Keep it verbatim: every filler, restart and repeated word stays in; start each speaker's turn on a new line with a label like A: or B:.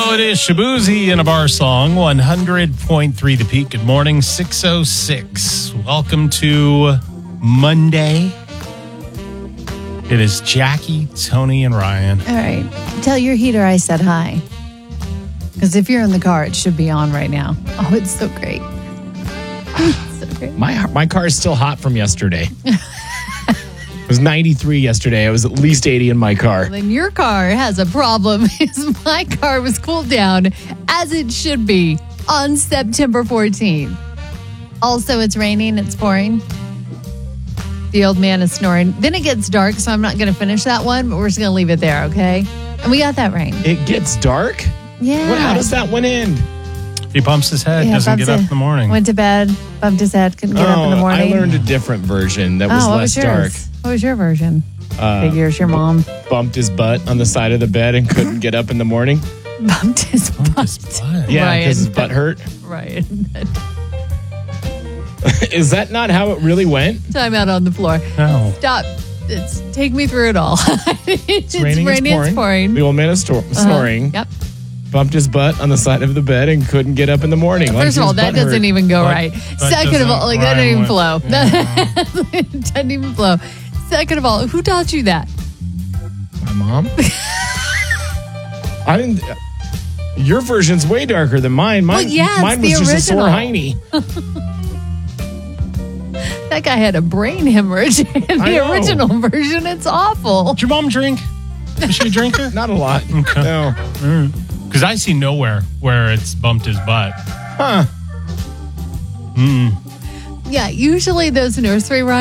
A: Well, it is Shabuzi in a bar song, one hundred point three The Peak. Good morning, six oh six. Welcome to Monday. It is Jackie, Tony, and Ryan.
B: All right. Tell your heater I said hi. Because if you're in the car, it should be on right now. Oh, it's so great. It's so great.
C: My my car is still hot from yesterday. It was ninety-three yesterday. It was at least eighty in my car.
B: Then your car has a problem. Because my car was cooled down as it should be on September fourteenth. Also, it's raining. It's pouring. The old man is snoring. Then it gets dark, so I'm not going to finish that one, but we're just going to leave it there, okay? And we got that rain.
C: It gets dark?
B: Yeah.
C: What, how does that one end?
A: He bumps his head,
B: Yeah,
A: doesn't
B: bumps
A: get up
B: it.
A: in the morning.
B: Went to bed, bumped his head, couldn't get
C: oh,
B: up in the morning.
C: I learned a different version that was
B: oh, what
C: less
B: was
C: dark.
B: yours? What was your version?
C: Uh,
B: Figures your mom
C: Bumped his butt on the side of the bed and couldn't get up in the morning.
B: bumped his butt.
A: His butt.
C: Yeah,
B: Ryan.
C: because his butt hurt.
B: Right.
C: Is that not how it really went?
B: Time out on the floor.
A: No.
B: Stop. It's, take me through it all. it's,
C: raining, it's
B: raining, it's pouring.
C: The old man is stor- snoring.
B: Uh-huh. Yep.
C: Bumped his butt on the side of the bed and couldn't get up in the morning. Like
B: First of all,
C: his
B: that
C: butt
B: doesn't
C: hurt.
B: even go
A: But-
B: right.
A: that
B: Second of all, like that
A: doesn't-
B: doesn't even
A: Ryan
B: flow. That doesn't even flow. Second of all, who taught you that?
C: My mom? I didn't. Your version's way darker than mine. Mine,
B: Well, yeah, it's
C: mine
B: the
C: was just a sore
B: original.
C: hiney.
B: That guy had a brain hemorrhage. In
C: I
B: the
C: know.
B: original version, it's awful.
A: Did your mom drink? Is she a drinker?
C: Not a lot.
A: Okay.
C: No.
A: Because I see nowhere where it's bumped his butt.
C: Huh.
B: Yeah, usually those nursery rhymes